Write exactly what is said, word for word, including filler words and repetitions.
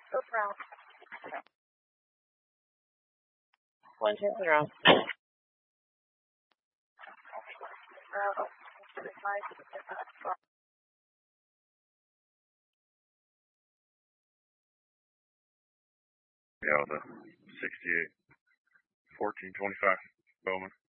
One two zero. Yeah, the sixty-eight, fourteen twenty-five Bowman.